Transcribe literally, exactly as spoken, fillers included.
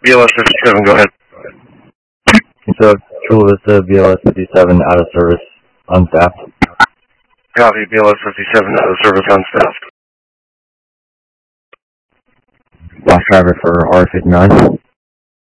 B L S fifty-seven, go ahead. So, Chula Vista, B L S fifty-seven, out of service, unstaffed. Copy, B L S fifty-seven, out of service, unstaffed. Lost driver for R fifty-nine.